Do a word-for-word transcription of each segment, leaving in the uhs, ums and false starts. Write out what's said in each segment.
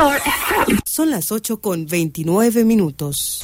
Mejor F M. Son las ocho con veintinueve minutos.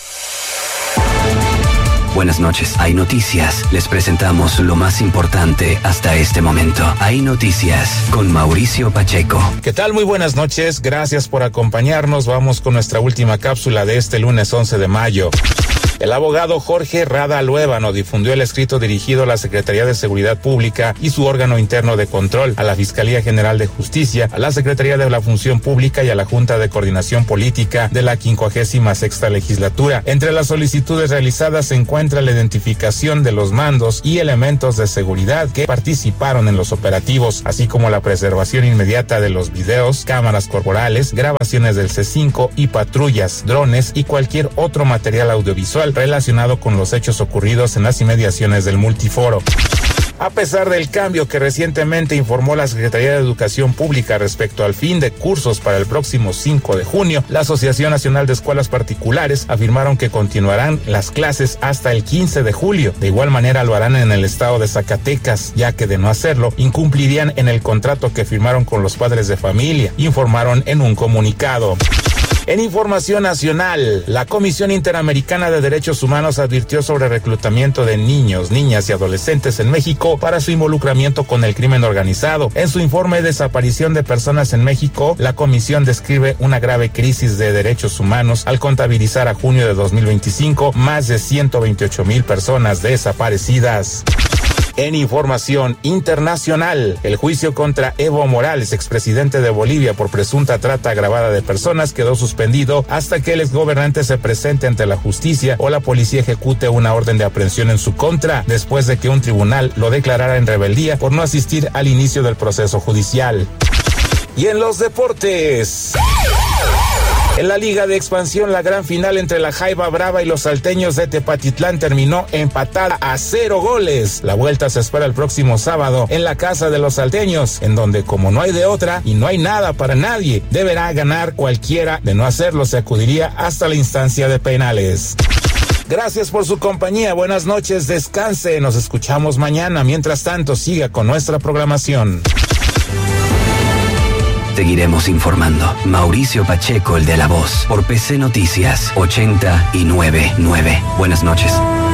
Buenas noches. Hay Noticias. Les presentamos lo más importante hasta este momento. Hay Noticias con Mauricio Pacheco. ¿Qué tal? Muy buenas noches. Gracias por acompañarnos. Vamos con nuestra última cápsula de este lunes once de mayo. El abogado Jorge Rada Luébano difundió el escrito dirigido a la Secretaría de Seguridad Pública y su órgano interno de control, a la Fiscalía General de Justicia, a la Secretaría de la Función Pública y a la Junta de Coordinación Política de la quincuagésima sexta Legislatura. Entre las solicitudes realizadas se encuentra la identificación de los mandos y elementos de seguridad que participaron en los operativos, así como la preservación inmediata de los videos, cámaras corporales, grabaciones del C cinco y patrullas, drones y cualquier otro material audiovisual relacionado con los hechos ocurridos en las inmediaciones del multiforo. A pesar del cambio que recientemente informó la Secretaría de Educación Pública respecto al fin de cursos para el próximo cinco de junio, la Asociación Nacional de Escuelas Particulares afirmaron que continuarán las clases hasta el quince de julio. De igual manera lo harán en el estado de Zacatecas, ya que de no hacerlo, incumplirían en el contrato que firmaron con los padres de familia, informaron en un comunicado. En información nacional, la Comisión Interamericana de Derechos Humanos advirtió sobre reclutamiento de niños, niñas y adolescentes en México para su involucramiento con el crimen organizado. En su informe Desaparición de Personas en México, la comisión describe una grave crisis de derechos humanos al contabilizar a junio de dos mil veinticinco más de ciento veintiocho mil personas desaparecidas. En información internacional, el juicio contra Evo Morales, expresidente de Bolivia por presunta trata agravada de personas, quedó suspendido hasta que el exgobernante se presente ante la justicia o la policía ejecute una orden de aprehensión en su contra, después de que un tribunal lo declarara en rebeldía por no asistir al inicio del proceso judicial. Y en los deportes, en la Liga de Expansión, la gran final entre la Jaiba Brava y los salteños de Tepatitlán terminó empatada a cero goles. La vuelta se espera el próximo sábado en la casa de los salteños, en donde, como no hay de otra y no hay nada para nadie, deberá ganar cualquiera. De no hacerlo, se acudiría hasta la instancia de penales. Gracias por su compañía, buenas noches, descanse, nos escuchamos mañana. Mientras tanto, siga con nuestra programación. Seguiremos informando. Mauricio Pacheco, el de La Voz, por P C Noticias ochenta y nueve punto nueve. Buenas noches.